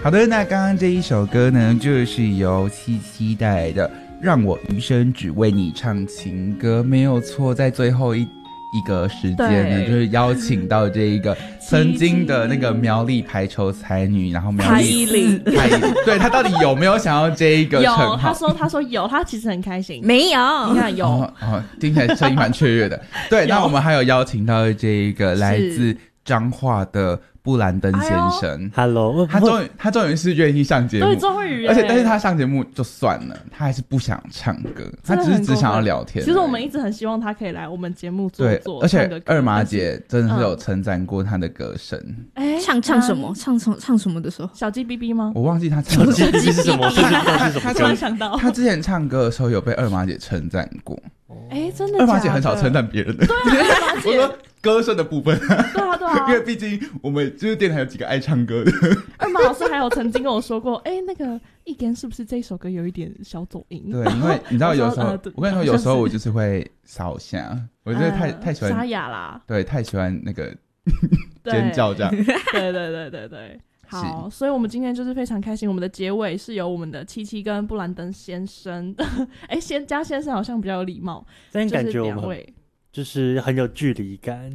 好的，那刚刚这一首歌呢，就是由七七带来的《让我余生只为你唱情歌》，没有错。在最后一个时间呢，就是邀请到这一个曾经的那个苗栗排球才女，然后苗栗蔡依林， 对，她到底有没有想要这一个称号？ 有，他说有，他其实很开心。 没有， 你看有听起来声音蛮雀跃的。对，那我们还有邀请到这一个来自彰化的布兰登先生。 Hello， 他终于是愿意上节目， 对，终于。 但是他上节目就算了，他还是不想唱歌，他只想要聊天。 其实我们一直很希望他可以来我们节目做， 而且二麻姐真的是有称赞过他的歌声。 唱什么？唱什么的时候？ 小鸡哔哔吗？ 我忘记他唱小鸡哔哔是什么？ 他突然想到， 他之前唱歌的时候有被二麻姐称赞过。 真的假的？ 二麻姐很少称赞别人的。 对啊， 我说歌声的部分。 对啊， 因为毕竟我们就是电台有几个爱唱歌的。 二麻老师还有曾经跟我说过，那个一根是不是这首歌有一点小走音？ 对，因为你知道有时候，我跟你说，有时候我就是会扫下，我觉得太喜欢沙哑啦， 对，太喜欢那个尖叫这样。 对。好，所以我们今天就是非常开心，我们的结尾是由我们的七七跟布兰登先生，先加先生好像比较有礼貌， 但感觉我们就是很有距离感。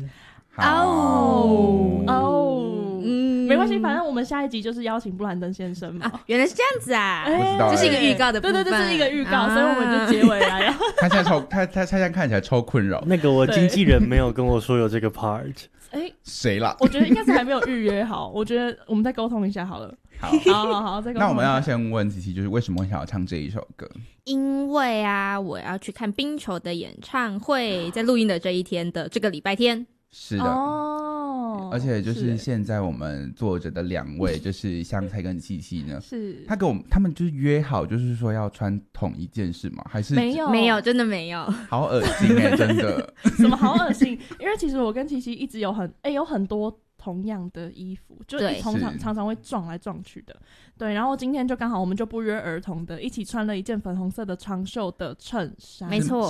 没关系，反正我们下一集就是邀请布兰登先生嘛。 原来是这样子啊！ 这是一个预告的部分。 对，这是一个预告，所以我们就结尾来。 他现在看起来超困扰。 那个我经纪人没有跟我说有这个 part。 谁啦？ 我觉得应该是还没有预约好，我觉得我们再沟通一下好了。好，再沟通。 那我们要先问琪琪，就是为什么会想要唱这一首歌？ 因为我要去看冰球的演唱会，在录音的这一天的这个礼拜天。 是的而且就是现在我们坐着的两位，就是香菜跟七七呢， 是他们就是约好，就是说要穿同一件事吗？还是没有， 真的没有， 好恶心真的。 什么好恶心？因为其实我跟七七一直有很多同样的衣服，就常常会撞来撞去的。对，然后今天就刚好我们就不约而同的一起穿了一件粉红色的长袖的衬衫。 没错，